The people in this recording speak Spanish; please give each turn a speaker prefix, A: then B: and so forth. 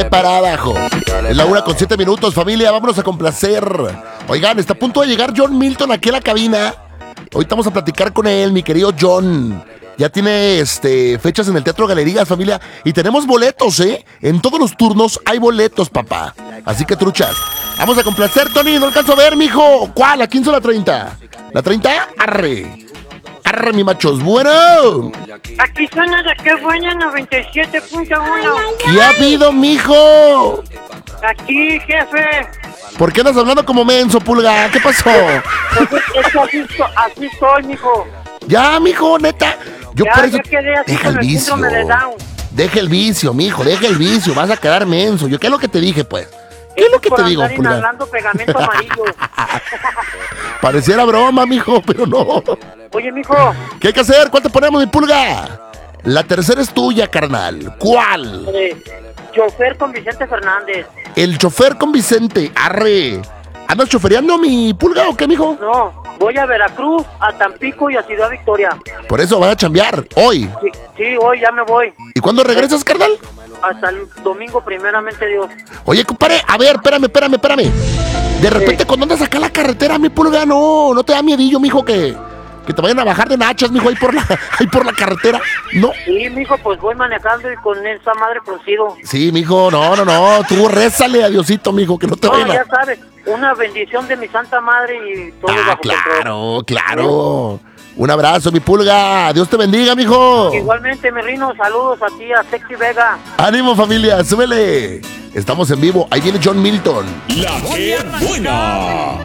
A: para abajo. Es la 1:07, familia. Vámonos a complacer. Oigan, está a punto de llegar John Milton aquí a la cabina. Ahorita vamos a platicar con él, mi querido John. Ya tiene fechas en el Teatro Galerías, familia. Y tenemos boletos, ¿eh? En todos los turnos hay boletos, papá. Así que truchas. Vamos a complacer, Tony. No alcanzo a ver, mijo. ¿Cuál? ¿La 15 o la 30? ¿La 30? Arre. Arre, mi machos. Bueno.
B: Aquí suena de qué buena 97.1.
A: ¿Qué ha habido, mijo?
B: Aquí, jefe.
A: ¿Por qué andas hablando como menso, Pulga? ¿Qué pasó?
B: Es que así estoy, mijo.
A: Ya, mijo, neta. Yo
B: Ya,
A: por eso...
B: yo quedé así
A: Deja
B: con
A: el
B: el
A: vicio.
B: síndrome de Down.
A: Deja el vicio, mijo. Deja el vicio. Vas a quedar menso. ¿Qué es lo que te dije, pues? ¿Qué es lo que
B: Por
A: te digo,
B: andar
A: Pulga?
B: inhalando pegamento amarillo.
A: Pareciera broma, mijo, pero no.
B: Oye, mijo,
A: ¿Qué hay que hacer? ¿Cuál te ponemos, mi Pulga? La tercera es tuya, carnal. ¿Cuál?
B: chofer con Vicente Fernández.
A: El chofer con Vicente. Arre. ¿Andas chofereando, mi Pulga, o qué, mijo?
B: No, voy a Veracruz, a Tampico y a Ciudad Victoria.
A: Por eso van a chambear hoy.
B: Sí, hoy ya me voy.
A: ¿Y cuándo regresas, carnal?
B: Hasta el domingo, primeramente Dios.
A: Oye, compadre, a ver, espérame. De repente, cuando andas acá en la carretera, mi Pulga, no te da miedillo, mijo, que te vayan a bajar de nachas, mijo, ahí por la carretera, ¿no?
B: Sí, mijo, pues voy manejando y con esa madre fruncido.
A: Sí, mijo, no, tú rézale a Diosito, mijo, que no te vayan
B: No,
A: a...
B: ya sabes, una bendición de mi santa madre y todo bajo control.
A: Claro. Un abrazo, mi Pulga. Dios te bendiga, mijo.
B: Igualmente, mi Rino, saludos a ti, a Sexy Vega.
A: Ánimo, familia, súbele. Estamos en vivo. Ahí viene John Milton.
C: La que buena.